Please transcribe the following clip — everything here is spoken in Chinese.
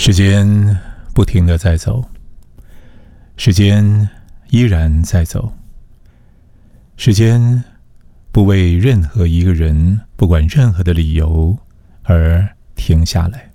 时间不停地在走，时间依然在走，时间不为任何一个人，不管任何的理由而停下来。